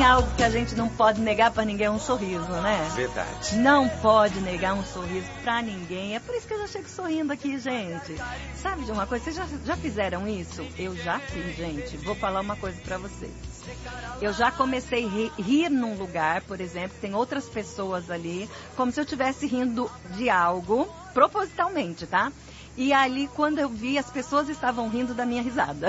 algo que a gente não pode negar pra ninguém, é um sorriso, né? Verdade. Não pode negar um sorriso pra ninguém. É por isso que eu já chego sorrindo aqui, gente. Sabe de uma coisa? Vocês já fizeram isso? Eu já fiz, gente. Vou falar uma coisa pra vocês. Eu já comecei a rir num lugar, por exemplo, tem outras pessoas ali, como se eu estivesse rindo de algo, propositalmente, tá? E ali, quando eu vi, as pessoas estavam rindo da minha risada.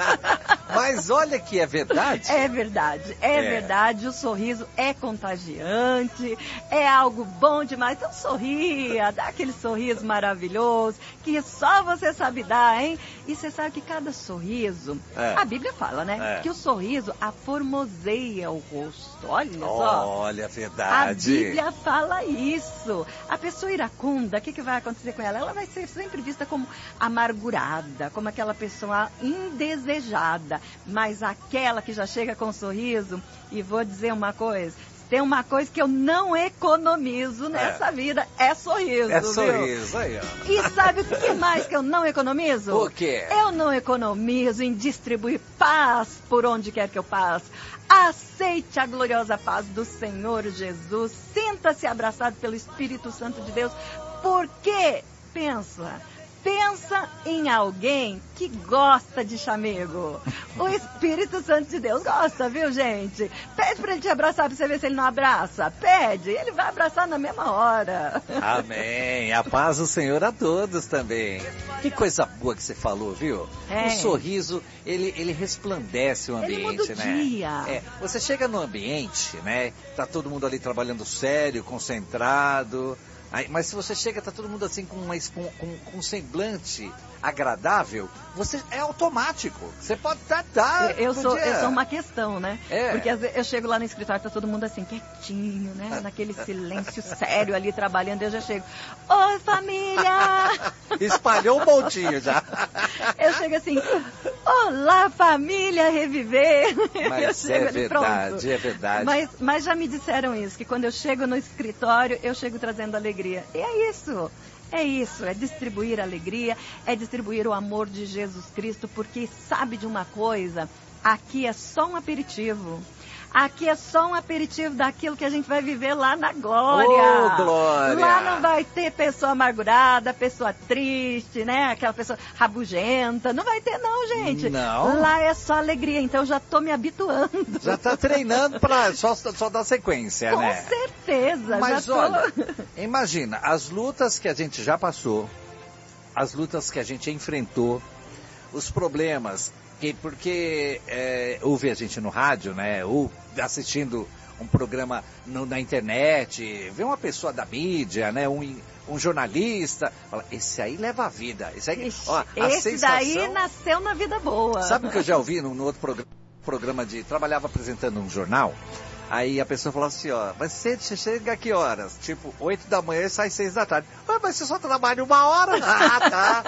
Mas olha que é verdade. É verdade, é verdade. O sorriso é contagiante, é algo bom demais. Então sorria, dá aquele sorriso maravilhoso, que só você sabe dar, hein? E você sabe que cada sorriso, a Bíblia fala, né? Que o sorriso aformoseia o rosto. Olha só. Olha, é verdade. A Bíblia fala isso. A pessoa iracunda, o que vai acontecer com ela? Ela vai ser sempre vista como amargurada, como aquela pessoa indesejada. Mas aquela que já chega com um sorriso, e vou dizer uma coisa, tem uma coisa que eu não economizo nessa vida, é sorriso, É viu? sorriso, aí, ó. E sabe o que mais que eu não economizo? O quê? Eu não economizo em distribuir paz por onde quer que eu passe. Aceite a gloriosa paz do Senhor Jesus. Sinta-se abraçado pelo Espírito Santo de Deus. Porque, pensa em alguém que gosta de chamego. O Espírito Santo de Deus gosta, viu, gente? Pede pra ele te abraçar pra você ver se ele não abraça. Pede, ele vai abraçar na mesma hora. Amém. A paz do Senhor a todos também. Que coisa boa que você falou, viu? O sorriso, ele resplandece o ambiente, ele muda o dia. Você chega no ambiente, né? Tá todo mundo ali trabalhando sério, concentrado. Mas se você chega, tá todo mundo assim com um semblante agradável, você é automático. Você pode tratar. Eu sou uma questão, né? Porque às vezes eu chego lá no escritório, tá todo mundo assim, quietinho, né? Naquele silêncio sério ali trabalhando, eu já chego. Oi, família! Espalhou um montinho já. Eu chego assim, olá, família, reviver. Mas é verdade, é verdade. Mas já me disseram isso, que quando eu chego no escritório, eu chego trazendo alegria. E é isso. É distribuir alegria, é distribuir o amor de Jesus Cristo, porque sabe de uma coisa? Aqui é só um aperitivo. Aqui é só um aperitivo daquilo que a gente vai viver lá na glória. Oh, glória! Lá não vai ter pessoa amargurada, pessoa triste, né? Aquela pessoa rabugenta. Não vai ter não, gente. Não. Lá é só alegria, então eu já tô me habituando. Já tá treinando para só dar sequência, Com né? Com certeza. Mas olha, imagina, as lutas que a gente já passou, as lutas que a gente enfrentou, os problemas... Porque ouve a gente no rádio, né? Ou assistindo um programa na internet, vê uma pessoa da mídia, né? Um jornalista, fala, esse aí leva a vida. Esse aí, esse daí nasceu na vida boa. Sabe o que eu já ouvi no outro programa trabalhava apresentando um jornal? Aí a pessoa falou assim, mas você chega a que horas? Tipo, 8 da manhã e sai 6 da tarde. Mas você só trabalha 1 hora? Ah, tá.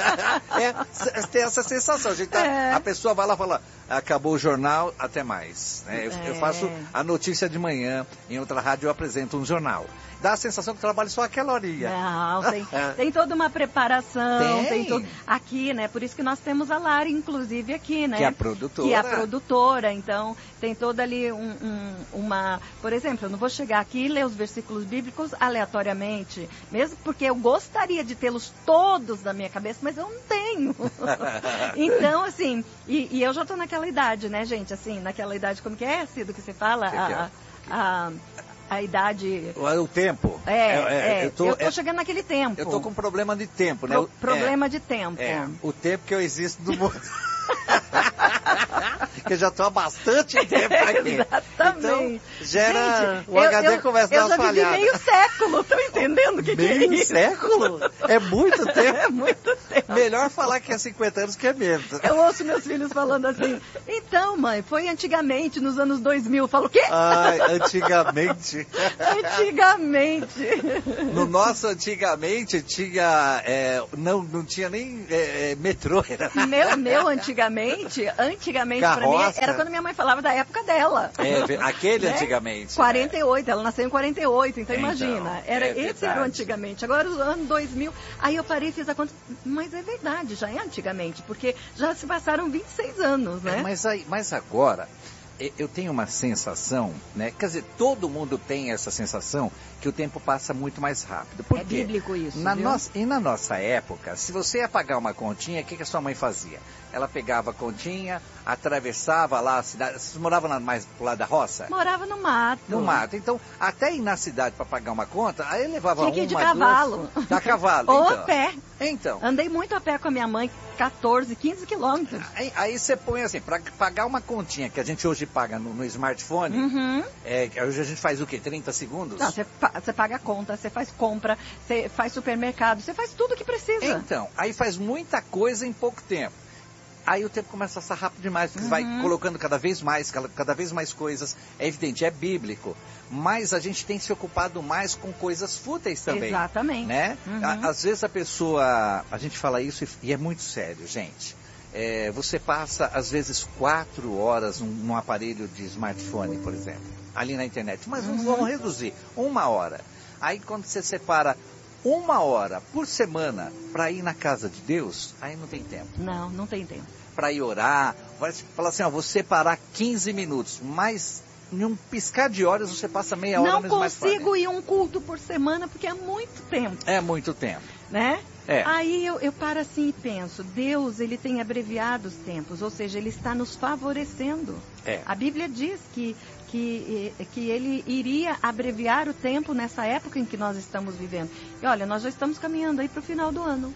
Tem essa sensação. A pessoa vai lá e fala, acabou o jornal, até mais. Eu faço a notícia de manhã, em outra rádio eu apresento um jornal. Dá a sensação que trabalho só aquela horinha. Não, tem toda uma preparação. Tem todo, aqui, né? Por isso que nós temos a Lara, inclusive, aqui, né? Que é a produtora. Que é a produtora. Então, tem toda ali uma... Por exemplo, eu não vou chegar aqui e ler os versículos bíblicos aleatoriamente. Mesmo porque eu gostaria de tê-los todos na minha cabeça, mas eu não tenho. Então, assim... E eu já tô naquela idade, né, gente? Assim, naquela idade, como que é, Cido, que você fala? A idade... O tempo. Eu tô chegando naquele tempo. Eu tô com problema de tempo, né? Problema de tempo. O tempo que eu existo no mundo. Que eu já estou há bastante tempo aqui. Exatamente. Então, gera... o HD começa a dar uma falhada. Eu já vivi meio século, estão entendendo o que é isso? Meio século? É muito tempo. É muito tempo. Melhor falar que é 50 anos que é menos. Eu ouço meus filhos falando assim, então, mãe, foi antigamente, nos anos 2000. Eu falo, o quê? Ai, antigamente. Antigamente. No nosso antigamente tinha... não tinha nem metrô. Meu antigamente para mim, era quando minha mãe falava da época dela. Aquele antigamente. 48, né? Ela nasceu em 48, então imagina. Esse era o antigamente. Agora, os anos 2000, aí eu parei e fiz a conta. Mas é verdade, já é antigamente, porque já se passaram 26 anos, né? Mas agora, eu tenho uma sensação, né? Quer dizer, todo mundo tem essa sensação que o tempo passa muito mais rápido. Por É quê? bíblico isso, na viu? na nossa época, se você ia pagar uma continha, o que a sua mãe fazia? Ela pegava a continha, atravessava lá a cidade. Vocês moravam mais pro lado da roça? Morava no mato. No mato. Então, até ir na cidade para pagar uma conta, aí levava Tinha que ir de uma, cavalo. duas... A cavalo. Ou então. a pé. Então. Andei muito a pé com a minha mãe, 14, 15 quilômetros. Aí você põe assim, para pagar uma continha que a gente hoje paga no smartphone, hoje a gente faz o quê? 30 segundos? Não, você paga a conta, você faz compra, você faz supermercado, você faz tudo o que precisa. Então, aí faz muita coisa em pouco tempo. Aí o tempo começa a passar rápido demais, porque você vai colocando cada vez mais coisas. É evidente, é bíblico. Mas a gente tem se ocupado mais com coisas fúteis também. Exatamente. Né? Às vezes a gente fala isso e é muito sério, gente. Você passa, às vezes, 4 horas num aparelho de smartphone, por exemplo, ali na internet. Mas vamos reduzir, 1 hora. Aí quando você separa 1 hora por semana para ir na casa de Deus, aí não tem tempo. Não tem tempo. Para ir orar, vai falar assim, vou separar 15 minutos, mas em um piscar de olhos você passa meia hora no smartphone. Não consigo ir um culto por semana porque é muito tempo. É muito tempo. Né? É. Aí eu paro assim e penso, Deus, ele tem abreviado os tempos, ou seja, ele está nos favorecendo. A Bíblia diz que ele iria abreviar o tempo nessa época em que nós estamos vivendo. E olha, nós já estamos caminhando aí para o final do ano.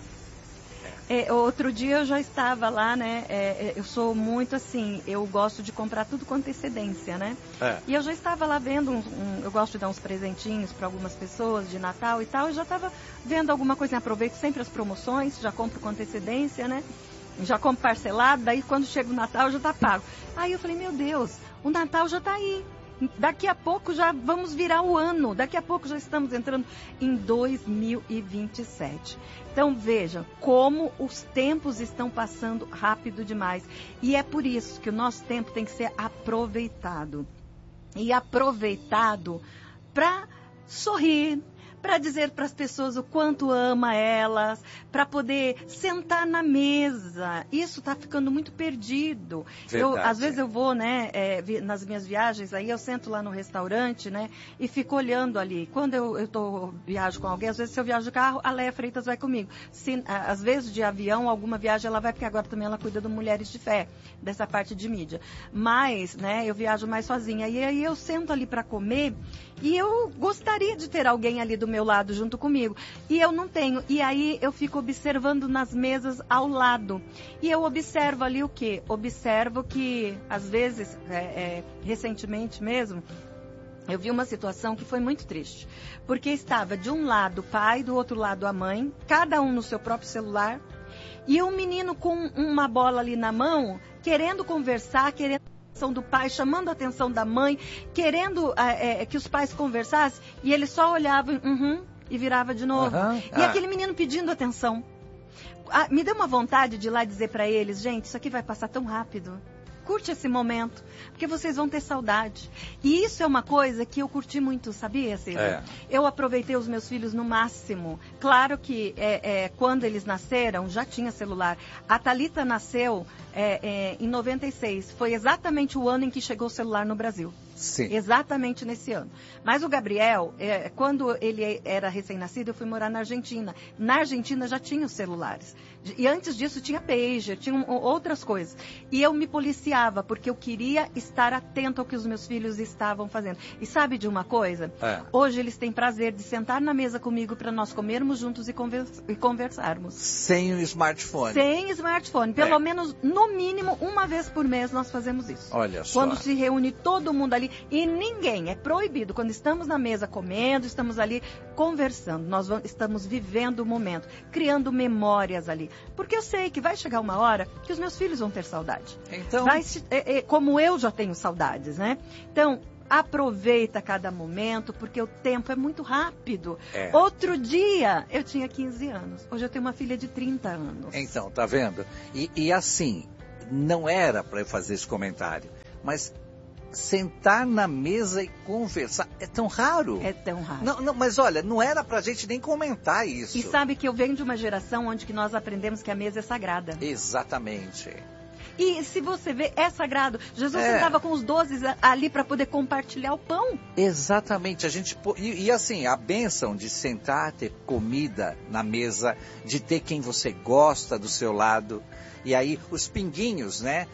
Outro dia eu já estava lá, né? Eu sou muito assim, eu gosto de comprar tudo com antecedência, né? E eu já estava lá vendo, eu gosto de dar uns presentinhos para algumas pessoas de Natal e tal, eu já estava vendo alguma coisa, aproveito sempre as promoções, já compro com antecedência, né? Já compro parcelado, daí quando chega o Natal já está pago. Aí eu falei, meu Deus, o Natal já está aí. Daqui a pouco já vamos virar o ano, daqui a pouco já estamos entrando em 2027. Então vejam como os tempos estão passando rápido demais. E é por isso que o nosso tempo tem que ser aproveitado. E aproveitado para sorrir, para dizer para as pessoas o quanto ama elas, para poder sentar na mesa. Isso está ficando muito perdido. Às vezes eu vou, né, nas minhas viagens, aí eu sento lá no restaurante, né, e fico olhando ali. Quando eu viajo com alguém, às vezes se eu viajo de carro, a Léa Freitas vai comigo. Às vezes de avião, alguma viagem ela vai, porque agora também ela cuida do Mulheres de Fé, dessa parte de mídia. Mas, né, eu viajo mais sozinha. E aí eu sento ali para comer e eu gostaria de ter alguém ali do meu lado junto comigo. E eu não tenho. E aí eu fico observando nas mesas ao lado. E eu observo ali o quê? Observo que, às vezes, recentemente mesmo, eu vi uma situação que foi muito triste. Porque estava de um lado o pai, do outro lado a mãe, cada um no seu próprio celular. E um menino com uma bola ali na mão, querendo conversar, querendo do pai, chamando a atenção da mãe, querendo que os pais conversassem, e ele só olhava e virava de novo. E aquele menino pedindo atenção. Me deu uma vontade de ir lá dizer para eles, gente, isso aqui vai passar tão rápido. Curte esse momento, porque vocês vão ter saudade. E isso é uma coisa que eu curti muito, sabia, César? Eu aproveitei os meus filhos no máximo. Claro que quando eles nasceram, já tinha celular. A Thalita nasceu em 96. Foi exatamente o ano em que chegou o celular no Brasil. Sim. Exatamente nesse ano. Mas o Gabriel, quando ele era recém-nascido, eu fui morar na Argentina. Na Argentina já tinha os celulares. E antes disso tinha pager, tinha outras coisas. E eu me policiava, porque eu queria estar atento ao que os meus filhos estavam fazendo. E sabe de uma coisa? Hoje eles têm prazer de sentar na mesa comigo para nós comermos juntos e conversarmos. Sem o smartphone. Sem smartphone. Pelo menos, no mínimo, uma vez por mês nós fazemos isso. Olha só. Quando se reúne todo mundo ali. E ninguém, é proibido, quando estamos na mesa comendo, estamos ali conversando, nós estamos vivendo o momento, criando memórias ali. Porque eu sei que vai chegar uma hora que os meus filhos vão ter saudade. Então... como eu já tenho saudades, né? Então, aproveita cada momento, porque o tempo é muito rápido. Outro dia, eu tinha 15 anos. Hoje eu tenho uma filha de 30 anos. Então, tá vendo? E assim, não era para eu fazer esse comentário, mas... sentar na mesa e conversar é tão raro. É tão raro. Não, mas olha, não era pra gente nem comentar isso. E sabe que eu venho de uma geração onde que nós aprendemos que a mesa é sagrada. Exatamente. E se você vê, é sagrado. Jesus sentava com os 12 ali para poder compartilhar o pão. Exatamente. E assim, a bênção de sentar, ter comida na mesa, de ter quem você gosta do seu lado. E aí, os pinguinhos, né?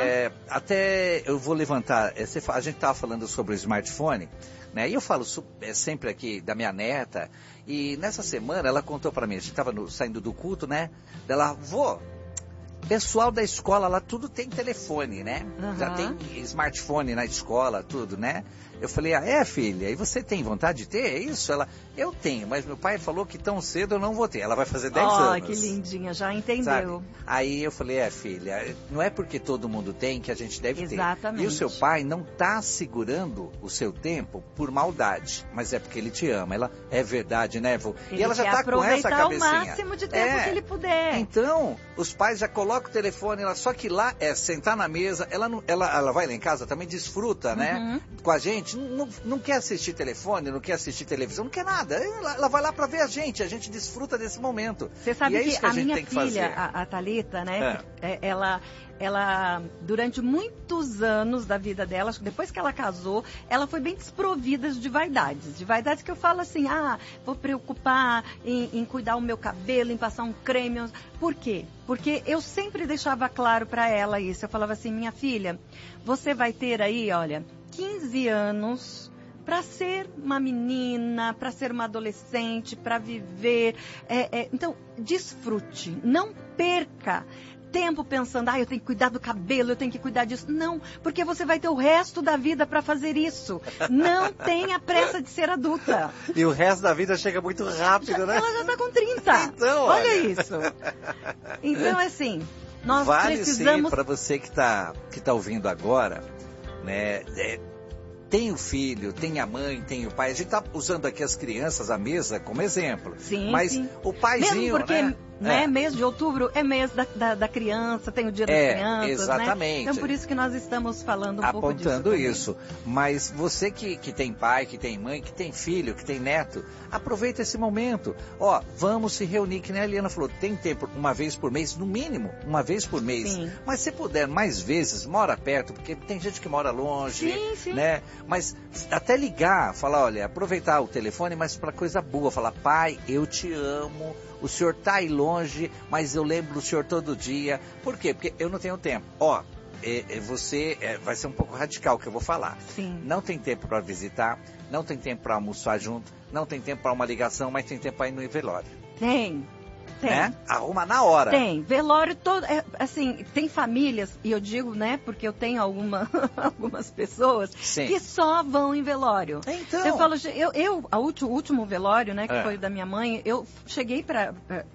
Até eu vou levantar. A gente estava falando sobre o smartphone, né? E eu falo sempre aqui da minha neta. E nessa semana ela contou para mim, a gente estava saindo do culto, né? Ela, vô, pessoal da escola lá, tudo tem telefone, né? Já tem smartphone na escola, tudo, né? Eu falei, filha, e você tem vontade de ter? É isso? Ela, eu tenho, mas meu pai falou que tão cedo eu não vou ter. Ela vai fazer 10 anos. Que lindinha, já entendeu. Sabe? Aí eu falei, filha, não é porque todo mundo tem que a gente deve ter. Exatamente. E o seu pai não está segurando o seu tempo por maldade, mas é porque ele te ama. Ela, é verdade, né, vô? Ele e ela já está com essa cabecinha. Aproveitar o máximo de tempo que ele puder. Então, os pais já colocam o telefone, só que lá é sentar na mesa, ela vai lá em casa também, desfruta, né? Com a gente, não quer assistir telefone, não quer assistir televisão, não quer nada. Ela vai lá para ver a gente desfruta desse momento. Você sabe que a minha filha, a Thalita, né? Ela, durante muitos anos da vida dela, depois que ela casou, ela foi bem desprovida de vaidades. De vaidades que eu falo assim, vou preocupar em cuidar o meu cabelo, em passar um creme. Por quê? Porque eu sempre deixava claro para ela isso. Eu falava assim, minha filha, você vai ter aí, olha, 15 anos para ser uma menina, para ser uma adolescente, para viver. Então, desfrute, não perca tempo pensando, eu tenho que cuidar do cabelo, eu tenho que cuidar disso. Não, porque você vai ter o resto da vida para fazer isso. Não tenha pressa de ser adulta. E o resto da vida chega muito rápido, né? Ela já está com 30. Então, olha isso. Então, assim, nós precisamos... Sim, para você que tá ouvindo agora, né? Tem o filho, tem a mãe, tem o pai. A gente está usando aqui as crianças, a mesa, como exemplo. Sim, mas sim. O paizinho, mesmo porque, mês de outubro é mês da criança, tem o dia das crianças, exatamente. Né? Então, por isso que nós estamos falando um pouco disso. Apontando isso. Mas você que tem pai, que tem mãe, que tem filho, que tem neto, aproveita esse momento. Vamos se reunir, que nem a Eliana falou, tem tempo uma vez por mês, no mínimo, uma vez por mês. Sim. Mas se puder mais vezes, mora perto, porque tem gente que mora longe, sim. né? Mas até ligar, falar, olha, aproveitar o telefone, mas para coisa boa, falar, pai, eu te amo, o senhor tá aí longe, mas eu lembro do senhor todo dia. Por quê? Porque eu não tenho tempo. Vai ser um pouco radical o que eu vou falar. Sim. Não tem tempo para visitar, não tem tempo para almoçar junto, não tem tempo para uma ligação, mas tem tempo para ir no velório. Tem. Né? Arruma na hora. Tem. Velório todo. Assim, tem famílias, e eu digo, né, porque eu tenho algumas pessoas que só vão em velório. Então. Eu falo, o último velório, né, que foi o da minha mãe, eu cheguei para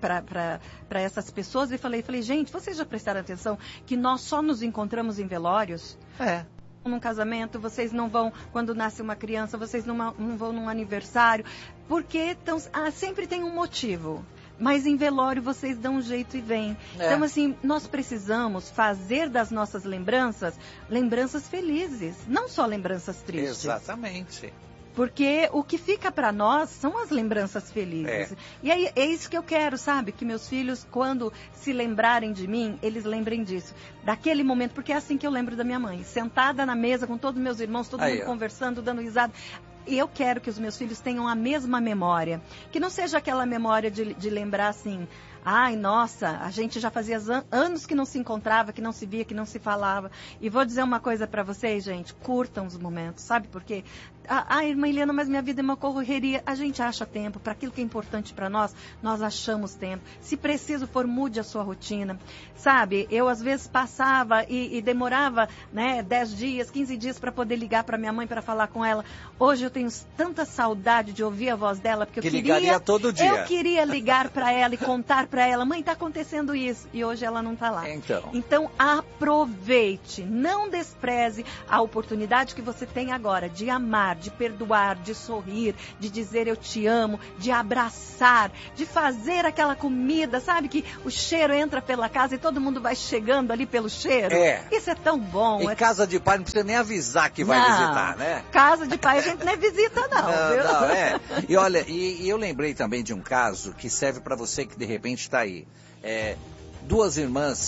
essas pessoas e falei, gente, vocês já prestaram atenção que nós só nos encontramos em velórios? Num casamento, vocês não vão, quando nasce uma criança, vocês não vão num aniversário, porque sempre tem um motivo. Mas em velório vocês dão um jeito e vêm. Então, assim, nós precisamos fazer das nossas lembranças felizes, não só lembranças tristes. Exatamente. Porque o que fica para nós são as lembranças felizes. E aí, é isso que eu quero, sabe? Que meus filhos, quando se lembrarem de mim, eles lembrem disso. Daquele momento, porque é assim que eu lembro da minha mãe. Sentada na mesa com todos os meus irmãos, todo mundo conversando, dando risada. E eu quero que os meus filhos tenham a mesma memória. Que não seja aquela memória de lembrar assim... Ai, nossa, a gente já fazia anos que não se encontrava, que não se via, que não se falava. E vou dizer uma coisa para vocês, gente. Curtam os momentos, sabe por quê? Irmã Eliana, mas minha vida é uma correria. A gente acha tempo. Para aquilo que é importante para nós, nós achamos tempo. Se preciso for, mude a sua rotina. Sabe, eu às vezes passava e demorava, né, 10 dias, 15 dias para poder ligar para minha mãe, para falar com ela. Hoje eu tenho tanta saudade de ouvir a voz dela, porque ligaria todo dia. Eu queria ligar para ela e contar para ela, mãe, está acontecendo isso, e hoje ela não está lá. Então, aproveite, não despreze a oportunidade que você tem agora de amar, de perdoar, de sorrir, de dizer eu te amo, de abraçar, de fazer aquela comida, sabe que o cheiro entra pela casa e todo mundo vai chegando ali pelo cheiro? Isso é tão bom. Em casa de pai não precisa nem avisar que vai visitar, né? Casa de pai a gente não é visita não, viu? E olha, e eu lembrei também de um caso que serve para você que de repente está aí. 2 irmãs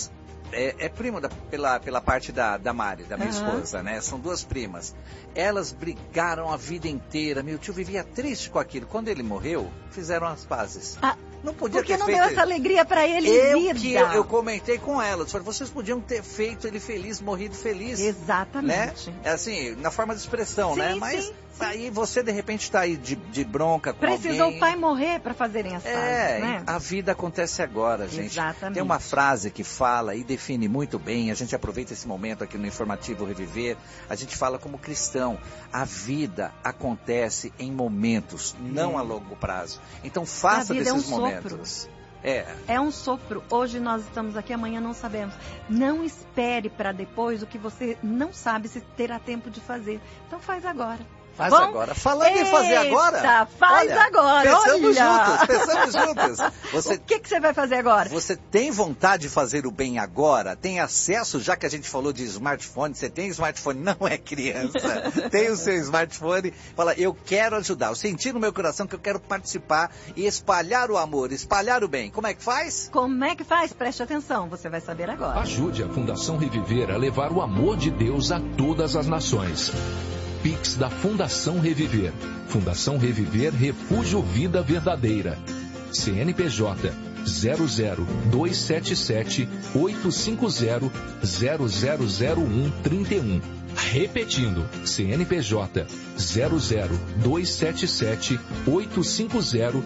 é primo pela parte da Mari, da minha esposa, né? São 2 primas. Elas brigaram a vida inteira. Meu tio vivia triste com aquilo. Quando ele morreu, fizeram as pazes. Não podia porque ter não feito deu essa alegria para ele em vida. Eu comentei com elas. Falei, vocês podiam ter feito ele feliz, morrido feliz. Exatamente. Né? É assim, na forma de expressão, sim, né? Mas sim. aí você, de repente, está aí de bronca com Precisou alguém. o pai morrer para fazerem as pazes, né? A vida acontece agora, gente. Exatamente. Tem uma frase que fala e define muito bem, a gente aproveita esse momento aqui no Informativo Reviver, a gente fala como cristão, a vida acontece em momentos, não a longo prazo. Então faça desses momentos. Sopro. É um sopro. Hoje nós estamos aqui, amanhã não sabemos. Não espere para depois o que você não sabe se terá tempo de fazer. Então faz agora. Faz agora. Falando em fazer agora. Faz agora. Pensamos juntos. O que você vai fazer agora? Você tem vontade de fazer o bem agora? Tem acesso, já que a gente falou de smartphone, você tem smartphone, não é criança. Tem o seu smartphone. Fala, eu quero ajudar. Eu senti no meu coração que eu quero participar e espalhar o amor, espalhar o bem. Como é que faz? Como é que faz? Preste atenção, você vai saber agora. Ajude a Fundação Reviver a levar o amor de Deus a todas as nações. Pix da Fundação Reviver. Fundação Reviver Refúgio Vida Verdadeira. CNPJ 00277 850 000131. Repetindo, CNPJ 00277 850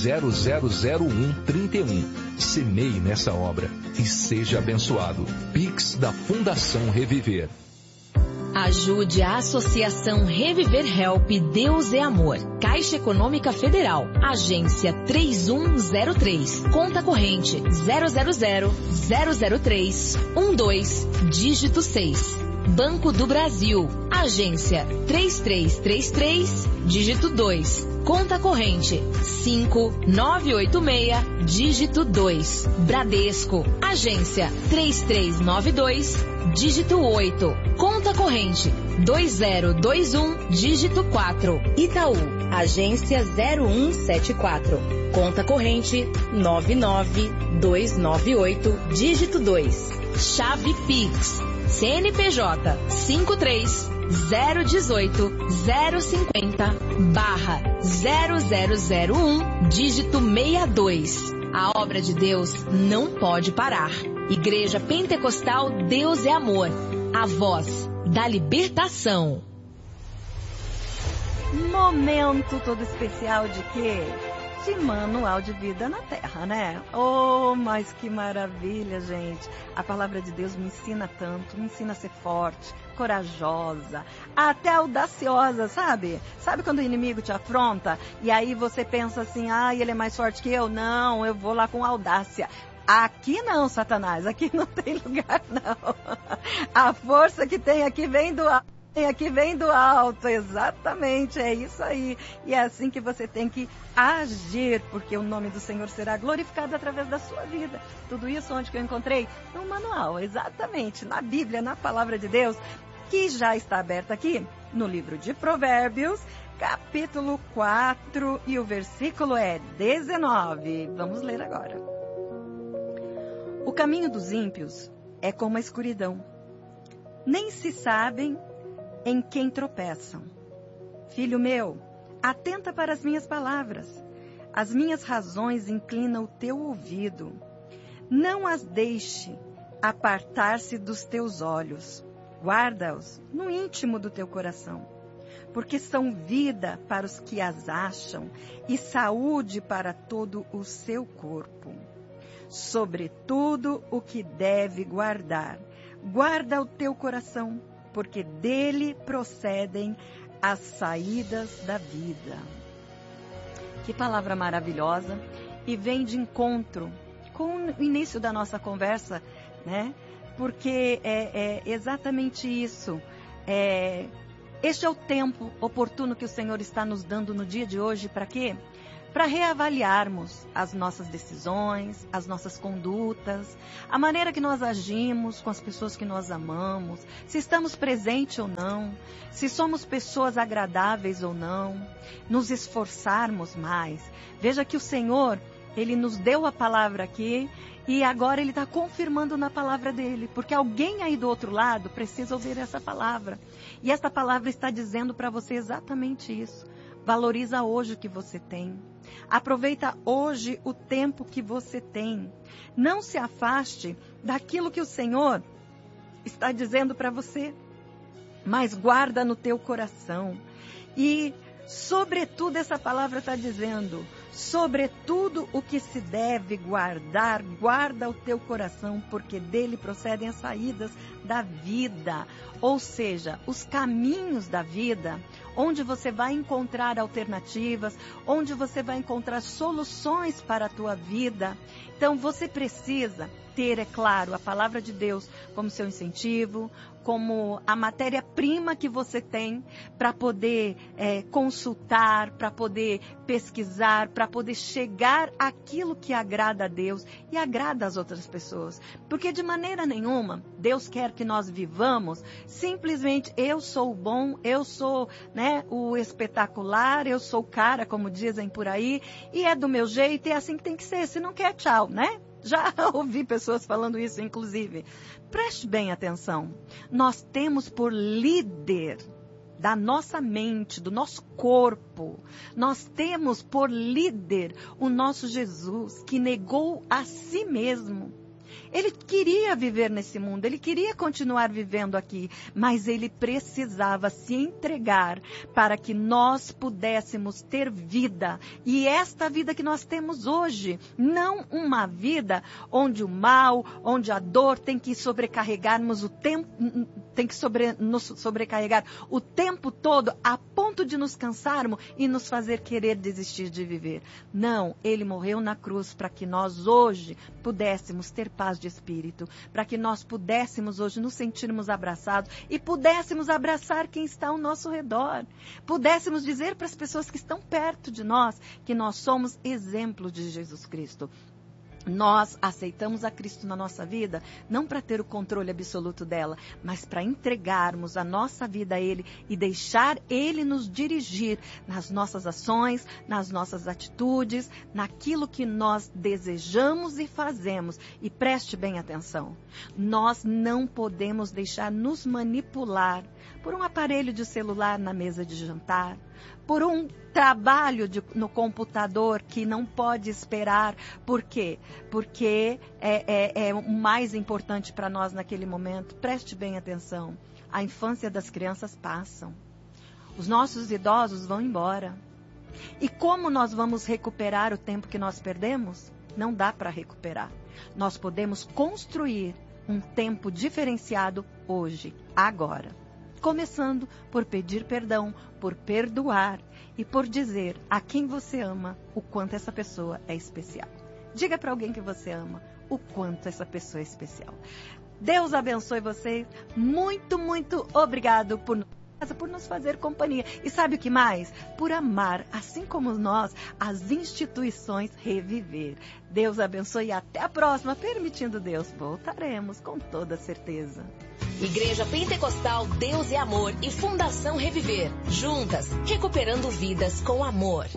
000131. Semeie nessa obra e seja abençoado. Pix da Fundação Reviver. Ajude a Associação Reviver Help Deus é Amor. Caixa Econômica Federal. Agência 3103. Conta corrente 000-003-12, dígito 6. Banco do Brasil. Agência 3333, dígito 2. Conta corrente 5986, dígito 2. Bradesco. Agência 3392, dígito 8. Conta corrente 2021, dígito 4. Itaú. Agência 0174. Conta corrente 99298, dígito 2. Chave Pix. CNPJ 53-018-050/0001, dígito 62. A obra de Deus não pode parar. Igreja Pentecostal Deus é Amor. A voz da libertação. Momento todo especial de quê? De manual de vida na Terra, né? Oh, mas que maravilha, gente. A palavra de Deus me ensina tanto, me ensina a ser forte, corajosa, até audaciosa, sabe? Sabe quando o inimigo te afronta e aí você pensa assim, ele é mais forte que eu? Não, eu vou lá com audácia. Aqui não, Satanás, aqui não tem lugar, não. A força que tem aqui vem do alto. Aqui vem do alto, exatamente, é isso aí. E é assim que você tem que agir, porque o nome do Senhor será glorificado através da sua vida. Tudo isso onde que eu encontrei? No manual, exatamente, na Bíblia, na Palavra de Deus, que já está aberta aqui no livro de Provérbios, capítulo 4, e o versículo é 19. Vamos ler agora. O caminho dos ímpios é como a escuridão. Nem se sabem em quem tropeçam. Filho meu, atenta para as minhas palavras. As minhas razões inclinam o teu ouvido. Não as deixe apartar-se dos teus olhos. Guarda-os no íntimo do teu coração, porque são vida para os que as acham e saúde para todo o seu corpo. Sobretudo o que deve guardar, guarda o teu coração, porque dele procedem as saídas da vida. Que palavra maravilhosa, e vem de encontro com o início da nossa conversa, né? Porque é exatamente isso. Este é o tempo oportuno que o Senhor está nos dando no dia de hoje, para quê? Para reavaliarmos as nossas decisões, as nossas condutas, a maneira que nós agimos com as pessoas que nós amamos, se estamos presentes ou não, se somos pessoas agradáveis ou não, nos esforçarmos mais. Veja que o Senhor, Ele nos deu a palavra aqui e agora Ele está confirmando na palavra dEle. Porque alguém aí do outro lado precisa ouvir essa palavra. E essa palavra está dizendo para você exatamente isso. Valoriza hoje o que você tem. Aproveita hoje o tempo que você tem. Não se afaste daquilo que o Senhor está dizendo para você. Mas guarda no teu coração. E, sobretudo, essa palavra está dizendo, sobretudo o que se deve guardar, guarda o teu coração, porque dele procedem as saídas da vida. Ou seja, os caminhos da vida, onde você vai encontrar alternativas, onde você vai encontrar soluções para a tua vida. Então, você precisa ter, é claro, a palavra de Deus como seu incentivo, como a matéria-prima que você tem para poder consultar, para poder pesquisar, para poder chegar àquilo que agrada a Deus e agrada às outras pessoas. Porque de maneira nenhuma Deus quer que nós vivamos simplesmente eu sou o bom, eu sou, né, o espetacular, eu sou o cara, como dizem por aí, e é do meu jeito, e é assim que tem que ser. Se não quer, tchau, né? Já ouvi pessoas falando isso, inclusive. Preste bem atenção. Nós temos por líder da nossa mente, do nosso corpo, nós temos por líder o nosso Jesus, que negou a si mesmo. Ele queria viver nesse mundo, ele queria continuar vivendo aqui, mas ele precisava se entregar para que nós pudéssemos ter vida. E esta vida que nós temos hoje, não uma vida onde o mal, onde a dor tem que sobrecarregarmos o tempo, nos sobrecarregar o tempo todo a ponto de nos cansarmos e nos fazer querer desistir de viver. Não, ele morreu na cruz para que nós hoje pudéssemos ter paz de espírito, para que nós pudéssemos hoje nos sentirmos abraçados e pudéssemos abraçar quem está ao nosso redor, pudéssemos dizer para as pessoas que estão perto de nós que nós somos exemplo de Jesus Cristo. Nós aceitamos a Cristo na nossa vida, não para ter o controle absoluto dela, mas para entregarmos a nossa vida a Ele e deixar Ele nos dirigir nas nossas ações, nas nossas atitudes, naquilo que nós desejamos e fazemos. E preste bem atenção, nós não podemos deixar nos manipular por um aparelho de celular na mesa de jantar, por um trabalho no computador que não pode esperar. Por quê? Porque é o mais importante para nós naquele momento. Preste bem atenção. A infância das crianças passa. Os nossos idosos vão embora. E como nós vamos recuperar o tempo que nós perdemos? Não dá para recuperar. Nós podemos construir um tempo diferenciado hoje, agora. Começando por pedir perdão, por perdoar e por dizer a quem você ama o quanto essa pessoa é especial. Diga para alguém que você ama o quanto essa pessoa é especial. Deus abençoe vocês. Muito, muito obrigado por nos fazer companhia. E sabe o que mais? Por amar, assim como nós, as instituições Reviver. Deus abençoe e até a próxima. Permitindo Deus, voltaremos com toda certeza. Igreja Pentecostal Deus é Amor e Fundação Reviver. Juntas, recuperando vidas com amor.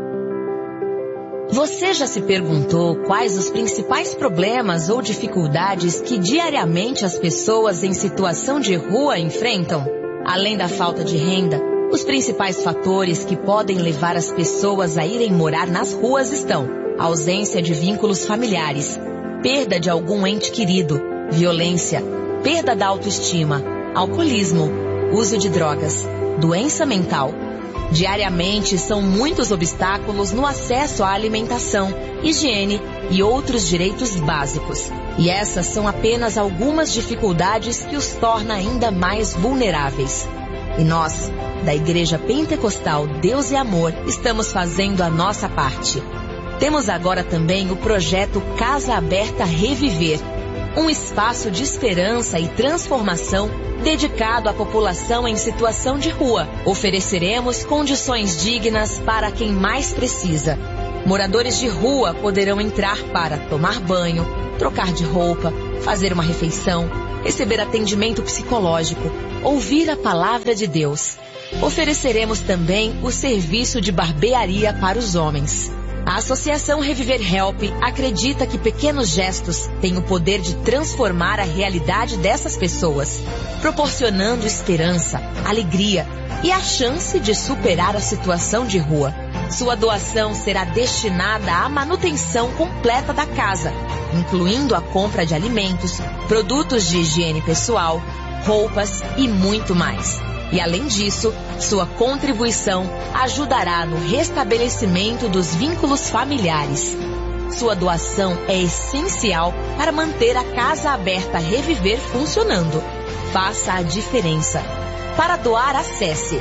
Você já se perguntou quais os principais problemas ou dificuldades que diariamente as pessoas em situação de rua enfrentam? Além da falta de renda, os principais fatores que podem levar as pessoas a irem morar nas ruas estão: a ausência de vínculos familiares, perda de algum ente querido, violência, perda da autoestima, alcoolismo, uso de drogas, doença mental. Diariamente são muitos obstáculos no acesso à alimentação, higiene e outros direitos básicos. E essas são apenas algumas dificuldades que os torna ainda mais vulneráveis. E nós, da Igreja Pentecostal Deus é Amor, estamos fazendo a nossa parte. Temos agora também o projeto Casa Aberta Reviver, um espaço de esperança e transformação dedicado à população em situação de rua. Ofereceremos condições dignas para quem mais precisa. Moradores de rua poderão entrar para tomar banho, trocar de roupa, fazer uma refeição, receber atendimento psicológico, ouvir a palavra de Deus. Ofereceremos também o serviço de barbearia para os homens. A Associação Reviver Help acredita que pequenos gestos têm o poder de transformar a realidade dessas pessoas, proporcionando esperança, alegria e a chance de superar a situação de rua. Sua doação será destinada à manutenção completa da casa, incluindo a compra de alimentos, produtos de higiene pessoal, roupas e muito mais. E além disso, sua contribuição ajudará no restabelecimento dos vínculos familiares. Sua doação é essencial para manter a Casa Aberta Reviver funcionando. Faça a diferença. Para doar, acesse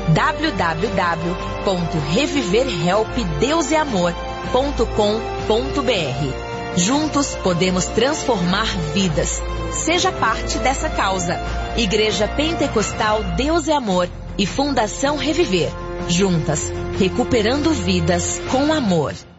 www.reviverhelpdeuseamor.com.br. Juntos podemos transformar vidas. Seja parte dessa causa. Igreja Pentecostal Deus é Amor e Fundação Reviver. Juntas, recuperando vidas com amor.